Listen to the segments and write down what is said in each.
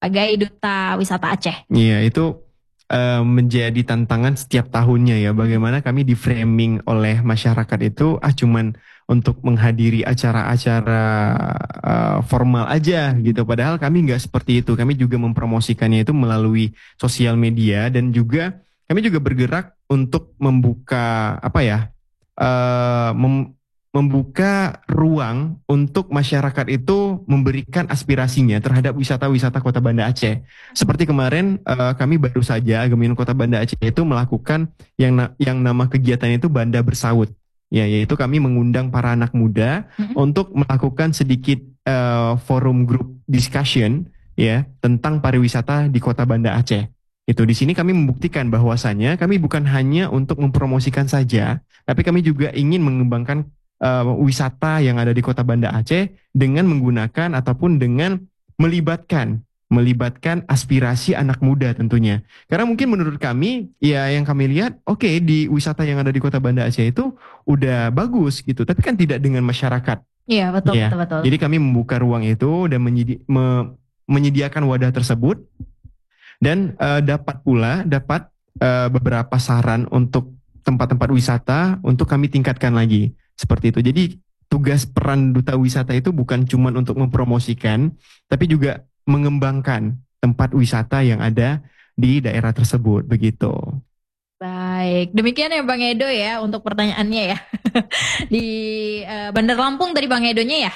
sebagai duta wisata Aceh? Iya, itu menjadi tantangan setiap tahunnya ya. Bagaimana kami di framing oleh masyarakat itu cuman untuk menghadiri acara-acara formal aja gitu. Padahal kami nggak seperti itu. Kami juga mempromosikannya itu melalui sosial media dan juga kami juga bergerak untuk membuka apa ya? eh, mem- Membuka ruang untuk masyarakat itu memberikan aspirasinya terhadap wisata-wisata Kota Banda Aceh. Seperti kemarin kami baru saja Agamion Kota Banda Aceh itu melakukan yang nama kegiatan itu Banda Bersaut. Ya, yaitu kami mengundang para anak muda untuk melakukan sedikit forum group discussion ya tentang pariwisata di Kota Banda Aceh. Itu di sini kami membuktikan bahwasannya kami bukan hanya untuk mempromosikan saja, tapi kami juga ingin mengembangkan wisata yang ada di Kota Banda Aceh dengan menggunakan ataupun dengan melibatkan aspirasi anak muda tentunya. Karena mungkin menurut kami ya yang kami lihat oke, di wisata yang ada di Kota Banda Aceh itu udah bagus gitu, tapi kan tidak dengan masyarakat. Iya, betul, Ya. betul, betul. Jadi kami membuka ruang itu dan menyediakan wadah tersebut dan dapat beberapa saran untuk tempat-tempat wisata untuk kami tingkatkan lagi seperti itu. Jadi tugas peran duta wisata itu bukan cuma untuk mempromosikan, tapi juga mengembangkan tempat wisata yang ada di daerah tersebut begitu. Baik, demikian ya Bang Edo ya untuk pertanyaannya ya. Di Bandar Lampung tadi Bang Edonya ya.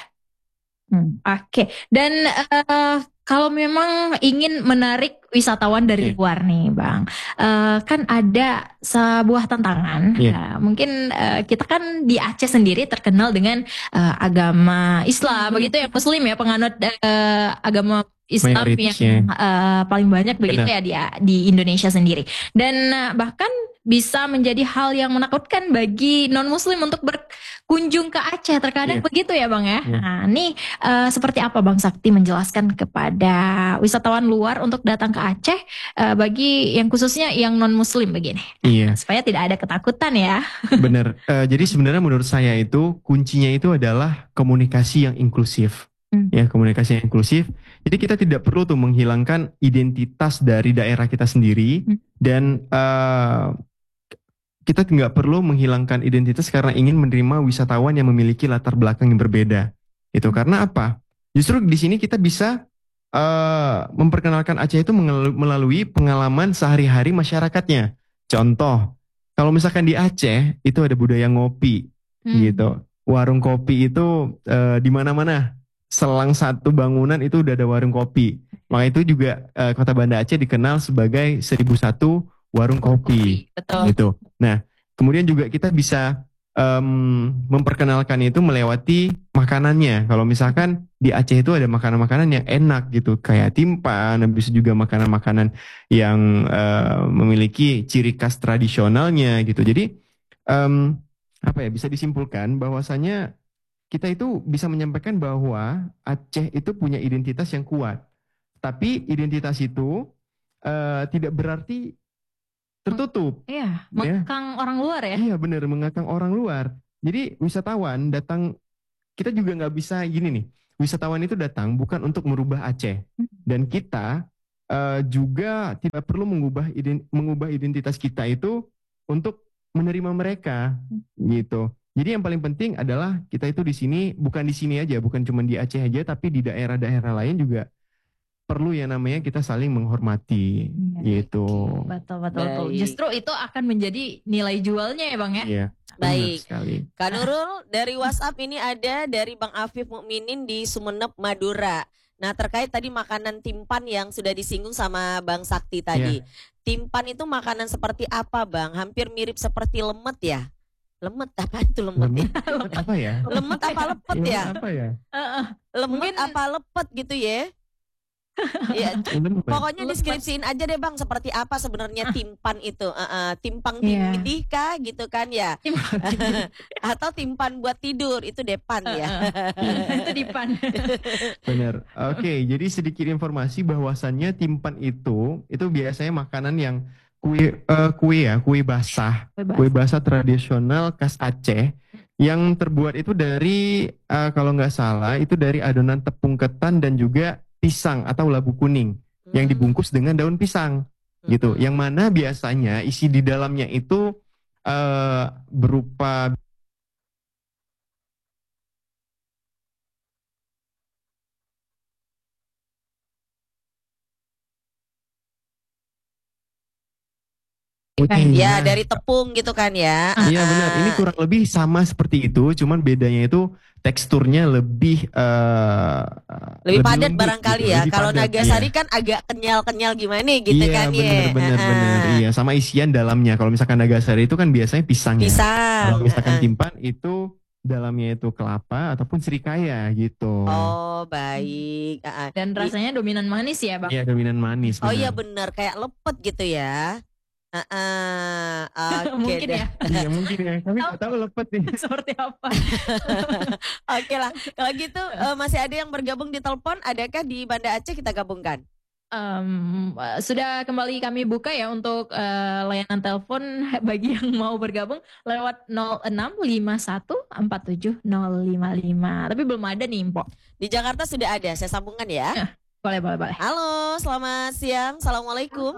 Oke. Dan kalau memang ingin menarik wisatawan dari luar nih Bang, kan ada sebuah tantangan. Mungkin kita kan di Aceh sendiri terkenal dengan agama Islam, begitu ya, Muslim ya, penganut agama Islam yang paling banyak begitu ya di Indonesia sendiri. Dan bahkan bisa menjadi hal yang menakutkan bagi non-Muslim untuk berkunjung ke Aceh. Terkadang begitu ya Bang ya. Nah ini seperti apa Bang Sakti menjelaskan kepada wisatawan luar untuk datang ke Aceh bagi yang khususnya yang non-Muslim begini. Supaya tidak ada ketakutan ya. Benar. Jadi sebenarnya menurut saya itu kuncinya itu adalah komunikasi yang inklusif. Ya, komunikasi yang inklusif. Jadi kita tidak perlu tuh menghilangkan identitas dari daerah kita sendiri dan kita nggak perlu menghilangkan identitas karena ingin menerima wisatawan yang memiliki latar belakang yang berbeda. Itu karena apa? Justru di sini kita bisa memperkenalkan Aceh itu melalui pengalaman sehari-hari masyarakatnya. Contoh, kalau misalkan di Aceh itu ada budaya ngopi, gitu. Warung kopi itu di mana-mana. Selang satu bangunan itu udah ada warung kopi. Maka itu juga Kota Banda Aceh dikenal sebagai 1001 warung kopi. Betul. Gitu. Nah, kemudian juga kita bisa memperkenalkan itu melewati makanannya. Kalau misalkan di Aceh itu ada makanan-makanan yang enak gitu, kayak timpan, habis juga makanan-makanan yang memiliki ciri khas tradisionalnya gitu. Jadi apa ya, bisa disimpulkan bahwasanya kita itu bisa menyampaikan bahwa Aceh itu punya identitas yang kuat. Tapi identitas itu tidak berarti tertutup. Iya, mengekang orang luar ya. Iya benar, mengekang orang luar. Jadi wisatawan datang, kita juga nggak bisa gini nih. Wisatawan itu datang bukan untuk merubah Aceh. Dan kita juga tidak perlu mengubah identitas kita itu untuk menerima mereka gitu. Jadi yang paling penting adalah kita itu di sini, bukan di sini aja, bukan cuma di Aceh aja, tapi di daerah-daerah lain juga perlu ya namanya kita saling menghormati gitu. Betul. Justru itu akan menjadi nilai jualnya ya Bang ya. Iya. Baik. Kak Nurul, dari WhatsApp ini ada dari Bang Afif Mukminin di Sumeneb, Madura. Nah, terkait tadi makanan timpan yang sudah disinggung sama Bang Sakti tadi. Timpan itu makanan seperti apa Bang? Hampir mirip seperti lemet ya? Lemet apa itu lemet? Apa ya? Lemet apa lepet ya? Apa ya? Lemet apa lepet gitu ya? Ya, pokoknya deskripsiin aja deh Bang, seperti apa sebenarnya timpan itu? Timpang tinggi kah gitu kan ya? Atau timpan buat tidur, itu depan ya? Itu dipan. Benar. Oke, jadi sedikit informasi bahwasannya timpan itu biasanya makanan yang kue basah. Kue basah tradisional khas Aceh yang terbuat itu dari kalau nggak salah itu dari adonan tepung ketan dan juga pisang atau labu kuning. yang dibungkus dengan daun pisang gitu. Yang mana biasanya isi di dalamnya itu berupa Ya dari tepung gitu kan ya. Iya benar, ini kurang lebih sama seperti itu, cuman bedanya itu teksturnya lebih lebih padat lembut barangkali gitu, ya. lebih Kalau padat, Nagasari iya. kan agak kenyal-kenyal gimana gitu Iya kan ya. benar, iya, sama isian dalamnya. Kalau misalkan Nagasari itu kan biasanya pisang ya. Pisang. Kalau misalkan timpan itu dalamnya itu kelapa ataupun serikaya gitu. Oh baik. Dan rasanya dominan manis ya Bang? Iya dominan manis. Oh benar. iya benar, kayak lepet gitu ya. Oke Mungkin deh. ya. Iya mungkin ya, kami nggak tahu lepet nih. Seperti apa? Oke lah, kalau gitu masih ada yang bergabung di telepon, adakah di Banda Aceh kita gabungkan? Sudah kembali kami buka ya untuk layanan telepon bagi yang mau bergabung lewat 0651470055. Tapi belum ada nih Mpok. Di Jakarta sudah ada, saya sambungkan ya. Boleh. Halo, selamat siang. Assalamualaikum.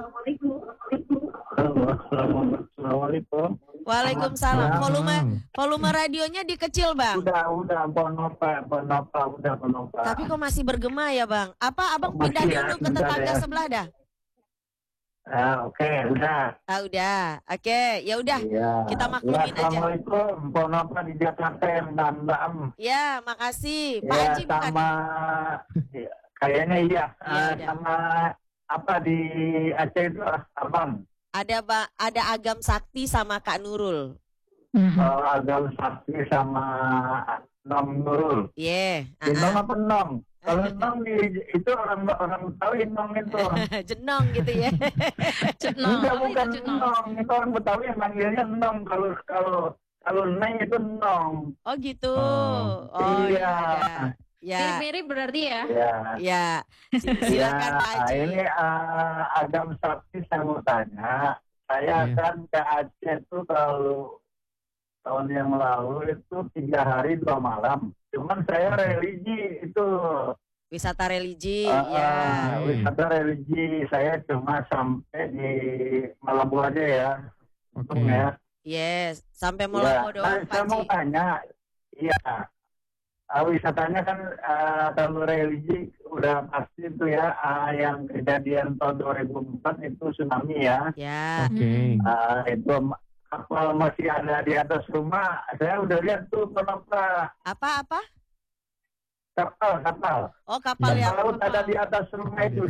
Assalamualaikum. Waalaikumsalam. Volume radionya dikecil, Bang. Udah, Ponopa. Tapi kok masih bergema ya, Bang? Apa Abang pindah dulu ke tetangga sebelah dah? Oke, udah. Udah. Oke, ya udah. Iya. Kita maklumin aja. Assalamualaikum, Ponopa di Jakarta, Mbak. Ya, makasih. Pak Ya, Haji bukan? sama kayaknya iya. Iya, Sama apa di Aceh itu Abang? Ada Agam Sakti sama Kak Nurul. Agam Sakti sama Nom Nurul. Iya. Nom apa Nom? Kalau Nom itu orang Betawi Nom itu. Jenong gitu ya. Enggak, bukan Nom. Itu orang Betawi yang manggilnya Nom. Kalau Neng itu Nom. Oh gitu. Iya. Ya. Mirip-mirip berarti ya. Ya. Silakan Pak Haji. Ini Agam Sakti saya mau tanya. Saya kan ke Aceh tuh kalau tahun yang lalu itu 3 hari 2 malam. Cuman saya religi itu. Wisata religi, ya. Wisata religi. Saya cuma sampai di Malambo aja ya. Untung ya. Yes, sampai Malambo doang Pak Saya mau tanya. Iya. Wisatanya kan kalau religi udah pasti itu ya, yang kejadian tahun 2004 itu tsunami ya. Ya. Oke. Itu kapal masih ada di atas rumah. Saya udah lihat tuh kenapa. Apa? Kapal. Oh kapal yang laut ada di atas rumah itu.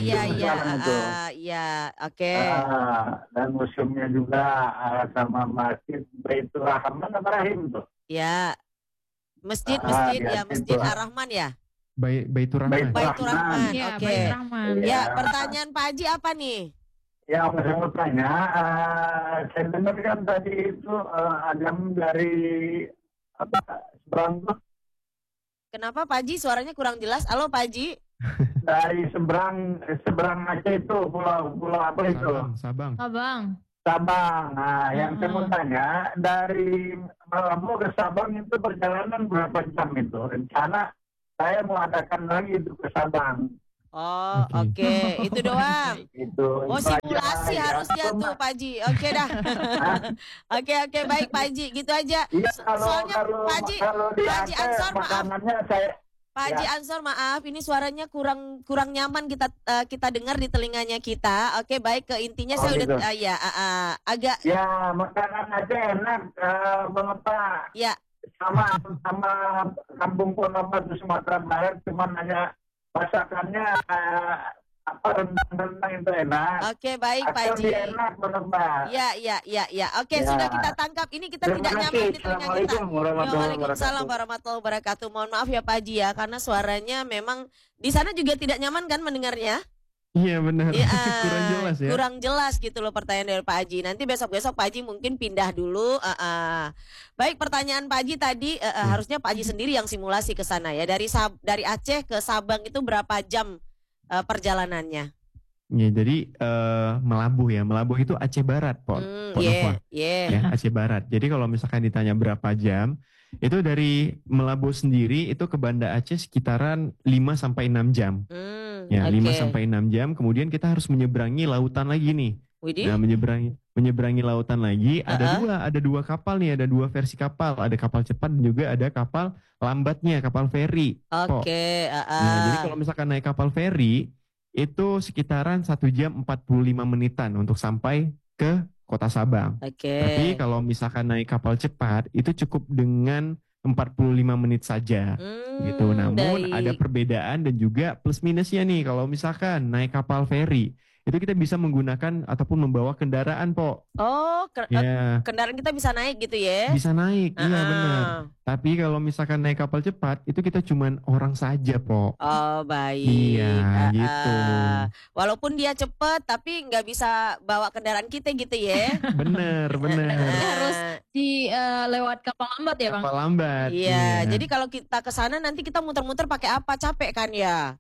Iya. Oke. Dan museumnya juga sama masjid Baitur Rahman apa Rahim tuh. Ya. Masjid Ar-Rahman ya. Baitur Rahman. Baitur Rahman. Iya, Oke. Baitur Rahman. Ya, pertanyaan Pak Haji apa nih? Ya, saya mau tanya, saya dengar kan tadi itu Agam dari seberang tuh. Kenapa Pak Haji suaranya kurang jelas? Halo Pak Haji. Dari seberang Aceh itu, pulau apa itu? Sabang. Nah, yang saya mau tanya, dari Malambo ke Sabang itu perjalanan berapa jam itu? Rencana saya mau adakan lagi itu ke Sabang. Oh, oke. Itu doang. Oh, simulasi harusnya tuh Pak Haji. Oke dah. Oke, baik Pak Haji. Gitu aja. Iya, Soalnya Pak Haji Ansor maaf. Pak Haji Ya. Ansor maaf, ini suaranya kurang nyaman kita dengar di telinganya kita. Oke, baik, ke intinya saya gitu. udah agak. Ya, makanan aja enak banget Pak. Ya. Sama kampung Ponopa di Sumatera Barat, cuma hanya masakannya rendang itu enak. Oke, baik Pak Haji. Enak Ponopa. Ya. Oke, sudah kita tangkap. Ini kita tidak nyaman di telinga kita. Waalaikumsalam warahmatullahi wabarakatuh. Mohon maaf ya Pak Haji ya, karena suaranya memang di sana juga tidak nyaman kan mendengarnya? Iya benar. Kurang jelas ya. Kurang jelas gitu loh pertanyaan dari Pak Haji. Nanti besok-besok Pak Haji mungkin pindah dulu. Baik, pertanyaan Pak Haji tadi harusnya Pak Haji sendiri yang simulasi ke sana ya. Dari Aceh ke Sabang itu berapa jam perjalanannya? Ya, jadi Melabuh ya. Melabuh itu Aceh Barat, Yeah. Ya, Aceh Barat. Jadi kalau misalkan ditanya berapa jam, itu dari Melabuh sendiri itu ke Banda Aceh sekitaran 5 sampai 6 jam. Ya, 5-6 jam. Kemudian kita harus menyeberangi lautan lagi nih. Widih. Nah, menyeberangi lautan lagi. Ada dua kapal nih, ada 2 versi kapal. Ada kapal cepat dan juga ada kapal lambatnya, kapal feri. Oke. Nah, jadi kalau misalkan naik kapal feri itu sekitaran 1 jam 45 menitan untuk sampai ke Kota Sabang. Tapi kalau misalkan naik kapal cepat itu cukup dengan 45 menit saja gitu. Namun ada perbedaan dan juga plus minusnya nih. Kalau misalkan naik kapal feri itu kita bisa menggunakan ataupun membawa kendaraan, Po. Kendaraan kita bisa naik gitu ya? Bisa naik, iya benar. Tapi kalau misalkan naik kapal cepat itu kita cuman orang saja, Po. Oh, baik. Iya, gitu. Walaupun dia cepat tapi nggak bisa bawa kendaraan kita gitu ya? Bener. Harus lewat kapal lambat ya, Bang? Kapal lambat. Iya, jadi kalau kita ke sana nanti kita muter-muter pakai apa? Capek kan ya?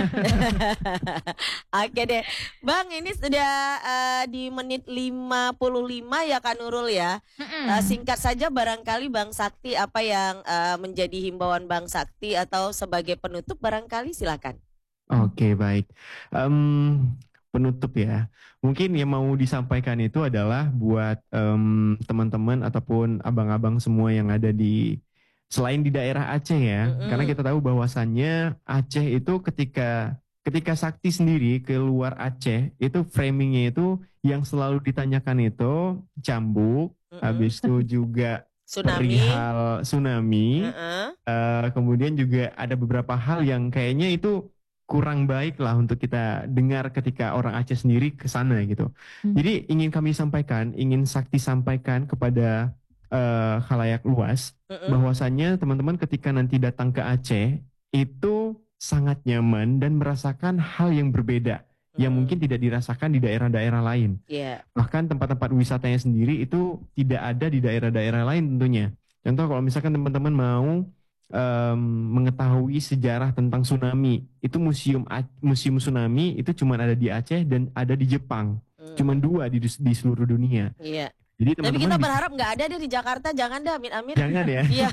Oke deh, Bang, ini sudah di menit 55 ya Kak Nurul ya. Singkat saja barangkali Bang Sakti apa yang menjadi himbauan Bang Sakti atau sebagai penutup barangkali silakan. Oke, baik. Penutup ya. Mungkin yang mau disampaikan itu adalah buat teman-teman ataupun abang-abang semua yang ada selain di daerah Aceh ya, karena kita tahu bahwasannya Aceh itu ketika Sakti sendiri keluar Aceh, itu framingnya itu yang selalu ditanyakan itu cambuk, habis itu juga perihal tsunami, kemudian juga ada beberapa hal yang kayaknya itu kurang baik lah untuk kita dengar ketika orang Aceh sendiri ke sana gitu. Jadi ingin Sakti sampaikan kepada khalayak luas bahwasannya teman-teman ketika nanti datang ke Aceh itu sangat nyaman dan merasakan hal yang berbeda yang mungkin tidak dirasakan di daerah-daerah lain. Bahkan tempat-tempat wisatanya sendiri itu tidak ada di daerah-daerah lain tentunya. Contoh kalau misalkan teman-teman mau mengetahui sejarah tentang tsunami, itu museum tsunami itu cuma ada di Aceh dan ada di Jepang, cuma 2 di seluruh dunia. Jadi tapi kita berharap nggak ada deh di Jakarta, jangan deh, amin. Jangan ya. Iya.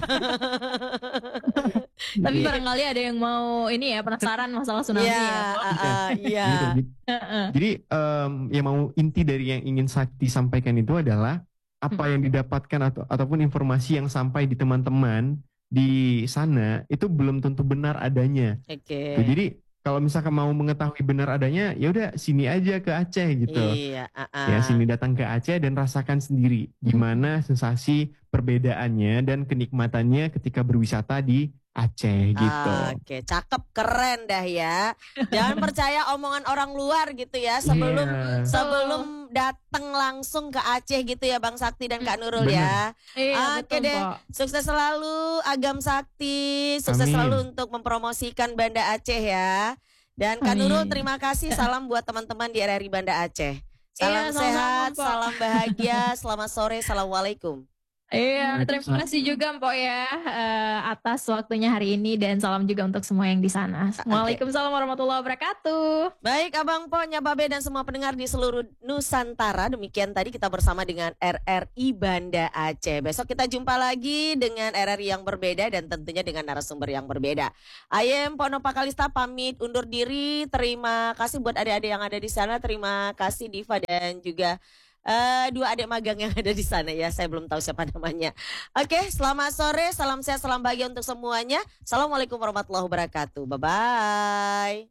Tapi barangkali ada yang mau ini ya, penasaran masalah tsunami Iya. Jadi yang mau inti dari yang ingin Sakti sampaikan itu adalah apa yang didapatkan ataupun informasi yang sampai di teman-teman di sana itu belum tentu benar adanya. Jadi kalau misalkan mau mengetahui benar adanya, ya udah sini aja ke Aceh gitu. Ya, sini datang ke Aceh dan rasakan sendiri gimana sensasi perbedaannya dan kenikmatannya ketika berwisata di Aceh gitu. Oke, cakep, keren dah ya. Jangan percaya omongan orang luar gitu ya sebelum datang langsung ke Aceh gitu ya Bang Sakti dan Kak Nurul ya. Oke deh, sukses selalu Agam Sakti, sukses selalu untuk mempromosikan Banda Aceh ya. Dan Kak Nurul terima kasih, salam buat teman-teman di RRI Banda Aceh. Salam sehat, salam bahagia, selamat sore, assalamualaikum. Iya, terima kasih juga Mpok ya atas waktunya hari ini dan salam juga untuk semua yang di sana. Waalaikumsalam warahmatullahi wabarakatuh. Baik Abang Po, Nyababe dan semua pendengar di seluruh Nusantara, demikian tadi kita bersama dengan RRI Banda Aceh. Besok kita jumpa lagi dengan RRI yang berbeda dan tentunya dengan narasumber yang berbeda. Ayem Pono Pakalista pamit undur diri. Terima kasih buat adik-adik yang ada di sana. Terima kasih Diva dan juga 2 adik magang yang ada di sana ya, saya belum tahu siapa namanya. Oke, selamat sore, salam sehat, salam bahagia untuk semuanya. Assalamualaikum warahmatullahi wabarakatuh. Bye-bye.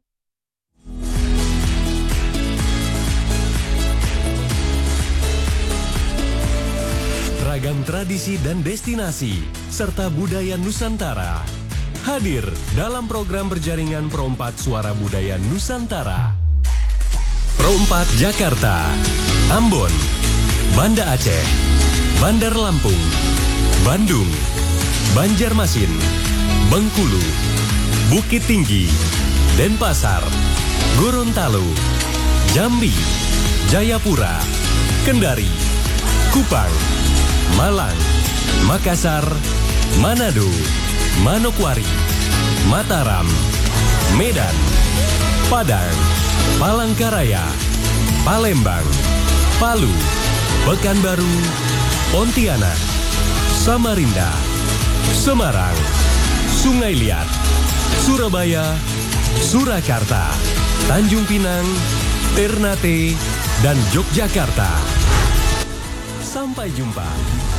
Ragam tradisi dan destinasi serta budaya Nusantara hadir dalam program berjaringan Pro 4 Suara Budaya Nusantara. Pro 4 Jakarta, Ambon, Banda Aceh, Bandar Lampung, Bandung, Banjarmasin, Bengkulu, Bukit Tinggi, Denpasar, Gorontalo, Jambi, Jayapura, Kendari, Kupang, Malang, Makassar, Manado, Manokwari, Mataram, Medan, Padang, Palangkaraya, Palembang, Palu, Pekanbaru, Pontianak, Samarinda, Semarang, Sungai Liat, Surabaya, Surakarta, Tanjung Pinang, Ternate, dan Yogyakarta. Sampai jumpa.